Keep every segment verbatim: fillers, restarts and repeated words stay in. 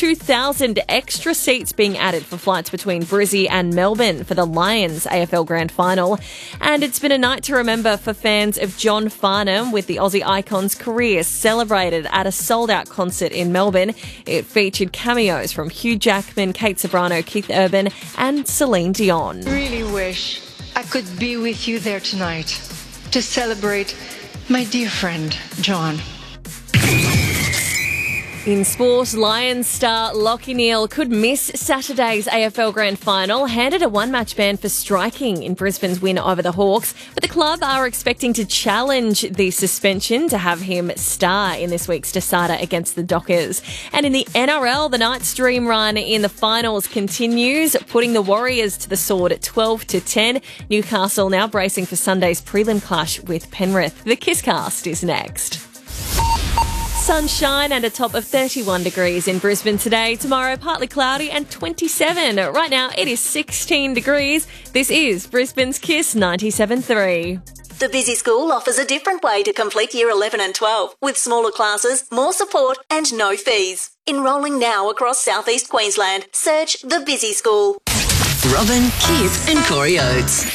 two thousand extra seats being added for flights between Brizzy and Melbourne for the Lions A F L Grand Final. And it's been a night to remember for fans of John Farnham, with the Aussie icon's career celebrated at a sold-out concert in Melbourne. It featured cameos from Hugh Jackman, Kate Ceberano, Keith Urban and Celine Dion. I really wish I could be with you there tonight to celebrate my dear friend, John. In sport, Lions star Lachie Neale could miss Saturday's A F L Grand Final, handed a one-match ban for striking in Brisbane's win over the Hawks. But the club are expecting to challenge the suspension to have him star in this week's decider against the Dockers. And in the N R L, the Knights' dream run in the finals continues, putting the Warriors to the sword at twelve to ten. Newcastle now bracing for Sunday's prelim clash with Penrith. The Kisscast is next. Sunshine and a top of thirty-one degrees in Brisbane today. Tomorrow, partly cloudy and twenty-seven. Right now, it is sixteen degrees. This is Brisbane's Kiss ninety-seven point three. The Busy School offers a different way to complete Year eleven and twelve, with smaller classes, more support and no fees. Enrolling now across southeast Queensland. Search The Busy School. Robin, Kip and Corey Oates.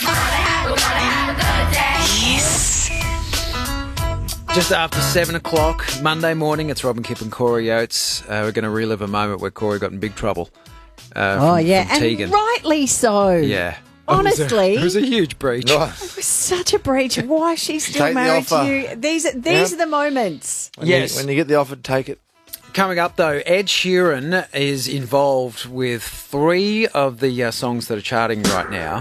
Yes. Just after seven o'clock, Monday morning, it's Robin, Kip and Corey Oates. Uh, we're going to relive a moment where Corey got in big trouble. Uh, oh, from, yeah, from and Tegan. rightly so. Yeah. Honestly. It was a, it was a huge breach. It was such a breach. Why is she still Take the married to offer. you? These, these Yep. are the moments. When Yes. You, when you get the offer, take it. Coming up, though, Ed Sheeran is involved with three of the uh, songs that are charting right now.